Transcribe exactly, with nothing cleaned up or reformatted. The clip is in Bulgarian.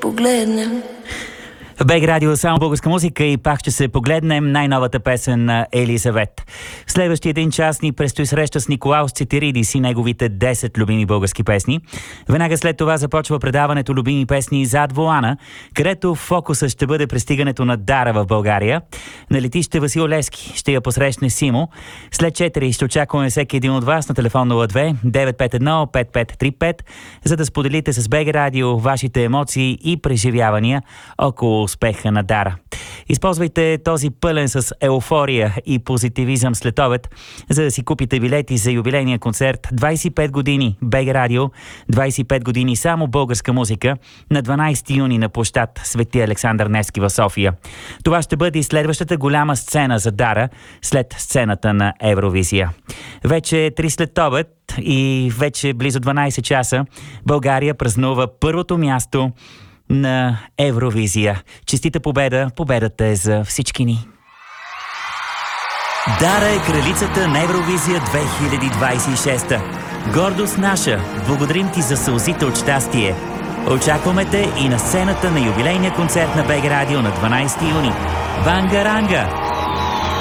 погледнем. БГ Радио, само българска музика и пак ще се погледнем най-новата песен на Елизавет. В следващия един час ни предстои среща с Николаус Цитиридис и неговите десет любими български песни. Веднага след това започва предаването любими песни зад волана, където фокуса ще бъде пристигането на Дара в България. На летище Васил Левски ще я посрещне Симо. След четири ще очакваме всеки един от вас на телефон нула две девет пет едно пет пет три пет, за да споделите с БГ Радио вашите емоции и преживявания около успеха на Дара. Използвайте този пълен с еуфория и позитивизъм следобед, за да си купите билети за юбилейния концерт двайсет и пет години БГ Радио, двайсет и пет години само българска музика на дванайсети юни на площад Свети Александър Невски в София. Това ще бъде и следващата голяма сцена за Дара след сцената на Евровизия. Вече три след обед и вече близо дванайсет часа България празнува първото място на Евровизия. Честита победа! Победата е за всички ни! Дара е кралицата на Евровизия две хиляди двайсет и шеста. Гордост наша! Благодарим ти за сълзите от щастие! Очакваме те и на сцената на юбилейния концерт на БГ Радио на дванайсети юни. Ванга-ранга!